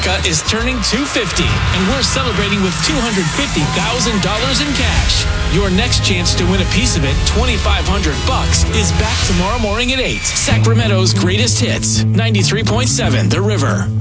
America is turning 250, and we're celebrating with $250,000 in cash. Your next chance to win a piece of it, $2,500, is back tomorrow morning at 8. Sacramento's greatest hits, 93.7 The River.